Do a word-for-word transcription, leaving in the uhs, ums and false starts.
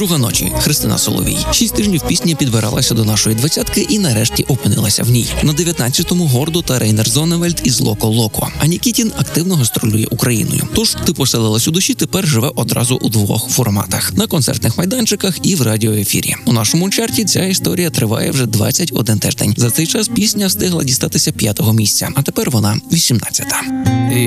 Друга ночі. Христина Соловій. Шість тижнів пісня підбиралася до нашої двадцятки і нарешті опинилася в ній. На дев'ятнадцятому Гордо та Рейнер Зонневельд із Локо Локо. А Нікітін активно гастролює Україною. Тож «Ти поселилась у душі» тепер живе одразу у двох форматах: на концертних майданчиках і в радіоефірі. У нашому чарті ця історія триває вже двадцять один тиждень. За цей час пісня встигла дістатися п'ятого місця, а тепер вона вісімнадцята.